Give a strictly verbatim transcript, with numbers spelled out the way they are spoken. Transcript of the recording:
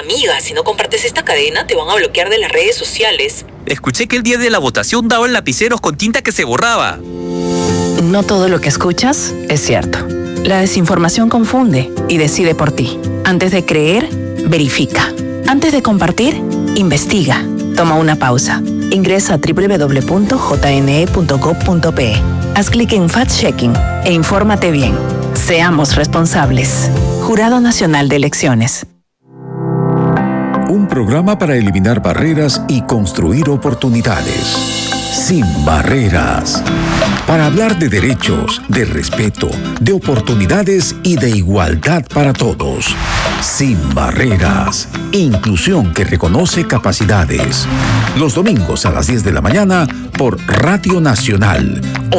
Amiga, si no compartes esta cadena, te van a bloquear de las redes sociales. Escuché que el día de la votación daban lapiceros con tinta que se borraba. No todo lo que escuchas es cierto. La desinformación confunde y decide por ti. Antes de creer, verifica. Antes de compartir, investiga. Toma una pausa. Ingresa a doble u doble u doble u punto j n e punto gov punto p e. Haz clic en Fact-Checking e infórmate bien. Seamos responsables. Jurado Nacional de Elecciones. Un programa para eliminar barreras y construir oportunidades. Sin barreras. Para hablar de derechos, de respeto, de oportunidades y de igualdad para todos. Sin barreras. Inclusión que reconoce capacidades. Los domingos a las diez de la mañana por Radio Nacional.